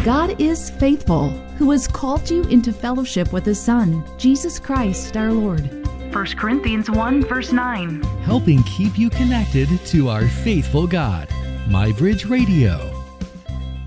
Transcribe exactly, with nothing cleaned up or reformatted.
God is faithful, who has called you into fellowship with His Son, Jesus Christ our Lord. First Corinthians one, verse nine. Helping keep you connected to our faithful God. MyBridge Radio.